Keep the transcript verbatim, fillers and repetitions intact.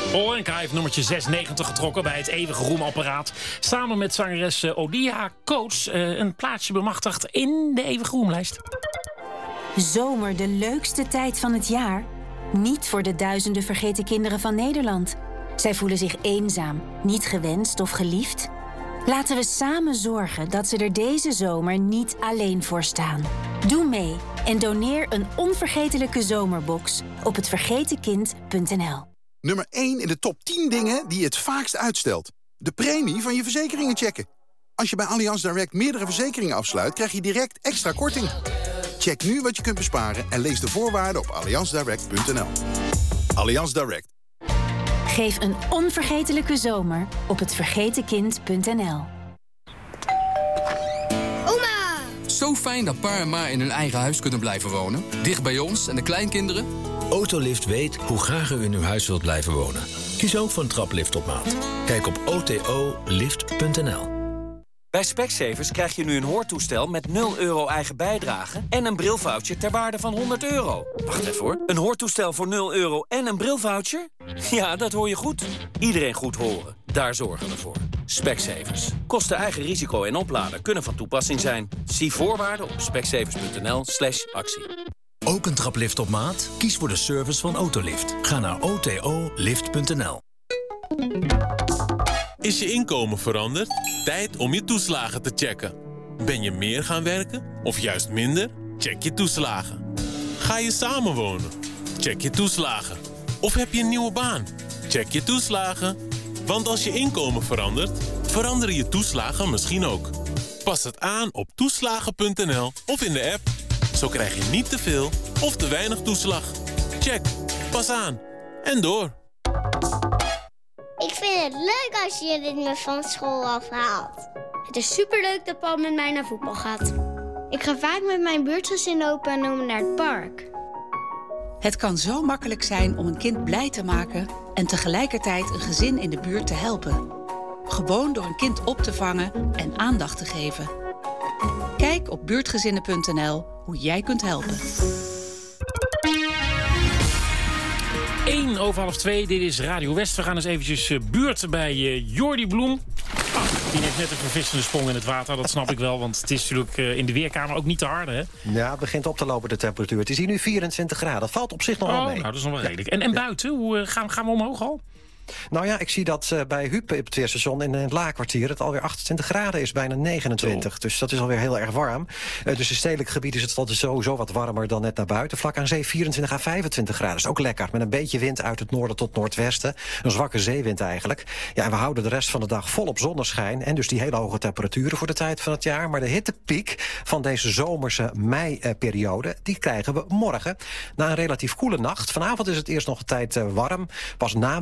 Olenka heeft nummertje zesennegentig getrokken bij het eeuwige roemapparaat. Samen met zangeres Odia Coates uh, een plaatsje bemachtigd in de eeuwige roemlijst. Zomer, de leukste tijd van het jaar. Niet voor de duizenden vergeten kinderen van Nederland. Zij voelen zich eenzaam, niet gewenst of geliefd. Laten we samen zorgen dat ze er deze zomer niet alleen voor staan. Doe mee en doneer een onvergetelijke zomerbox op het vergeten kind punt n l. Nummer één in de top tien dingen die je het vaakst uitstelt. De premie van je verzekeringen checken. Als je bij Allianz Direct meerdere verzekeringen afsluit, krijg je direct extra korting. Check nu wat je kunt besparen en lees de voorwaarden op allianz direct punt n l. Allianz Direct. Geef een onvergetelijke zomer op het vergeten kind punt n l. Oma! Zo fijn dat pa en ma in hun eigen huis kunnen blijven wonen. Dicht bij ons en de kleinkinderen. Autolift weet hoe graag u in uw huis wilt blijven wonen. Kies ook voor een traplift op maat. Kijk op o t o lift punt n l. Bij Specsavers krijg je nu een hoortoestel met nul euro eigen bijdrage en een brilvoucher ter waarde van honderd euro. Wacht even hoor. Een hoortoestel voor nul euro en een brilvoucher? Ja, dat hoor je goed. Iedereen goed horen. Daar zorgen we voor. Specsavers. Kosten eigen risico en opladen kunnen van toepassing zijn. Zie voorwaarden op specsavers punt n l slash actie. Ook een traplift op maat? Kies voor de service van Autolift. Ga naar o t o lift punt n l. Is je inkomen veranderd? Tijd om je toeslagen te checken. Ben je meer gaan werken of juist minder? Check je toeslagen. Ga je samenwonen? Check je toeslagen. Of heb je een nieuwe baan? Check je toeslagen. Want als je inkomen verandert, veranderen je toeslagen misschien ook. Pas het aan op toeslagen punt n l of in de app. Zo krijg je niet te veel of te weinig toeslag. Check. Pas aan. En door. Ik vind het leuk als je dit me van school afhaalt. Het is superleuk dat Paul met mij naar voetbal gaat. Ik ga vaak met mijn buurtgezin opa en oma naar het park. Het kan zo makkelijk zijn om een kind blij te maken en tegelijkertijd een gezin in de buurt te helpen. Gewoon door een kind op te vangen en aandacht te geven. Kijk op buurtgezinnen punt n l hoe jij kunt helpen. één over half twee, dit is Radio West. We gaan eens eventjes uh, buurt bij uh, Jordi Bloem. Ah, die neemt net een vervissende sprong in het water, dat snap ik wel. Want het is natuurlijk uh, in de weerkamer ook niet te harde, hè? Ja, het begint op te lopen, de temperatuur. Het is hier nu vierentwintig graden. Dat valt op zich nog oh, wel mee. Nou, dat is nog wel redelijk. En, en buiten, hoe uh, gaan, gaan we omhoog al? Nou ja, ik zie dat uh, bij Huub op het Weerstation in het Laakkwartier het alweer achtentwintig graden is, bijna negenentwintig. Zo. Dus dat is alweer heel erg warm. Uh, dus in stedelijk gebied is het altijd sowieso wat warmer dan net naar buiten. Vlak aan zee vierentwintig à vijfentwintig graden. Dat is ook lekker. Met een beetje wind uit het noorden tot noordwesten. Een zwakke zeewind eigenlijk. Ja, en we houden de rest van de dag volop zonneschijn. En dus die hele hoge temperaturen voor de tijd van het jaar. Maar de hittepiek van deze zomerse mei-periode, die krijgen we morgen. Na een relatief koele nacht. Vanavond is het eerst nog een tijd uh, warm. Pas na